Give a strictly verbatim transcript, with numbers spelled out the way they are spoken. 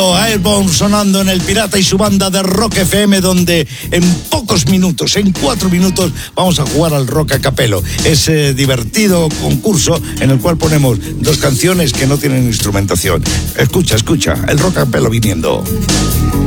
momento Airborne sonando en El Pirata y su banda de Rock F M, donde en pocos minutos, en cuatro minutos, vamos a jugar al Rock a Capello. Ese divertido concurso en el cual ponemos dos canciones que no tienen instrumentación. Escucha, escucha, el Rock a Capello viniendo.